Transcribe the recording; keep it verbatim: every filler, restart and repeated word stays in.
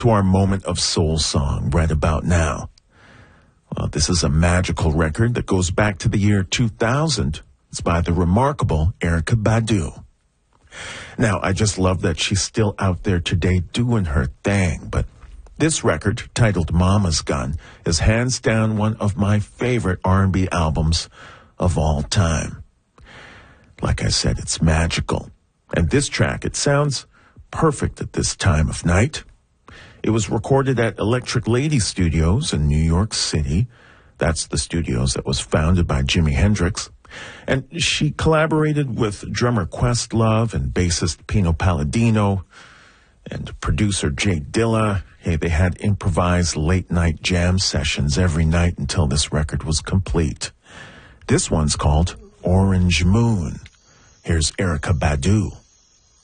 to our moment of soul song right about now. Well, this is a magical record that goes back to the year two thousand. It's by the remarkable Erykah Badu. Now, I just love that she's still out there today doing her thing, but this record, titled Mama's Gun, is hands down one of my favorite R and B albums of all time. Like I said, it's magical. And this track, it sounds perfect at this time of night. It was recorded at Electric Lady Studios in New York City. That's the studios that was founded by Jimi Hendrix. And she collaborated with drummer Questlove and bassist Pino Palladino and producer Jay Dilla. Hey, they had improvised late-night jam sessions every night until this record was complete. This one's called Orange Moon. Here's Erykah Badu.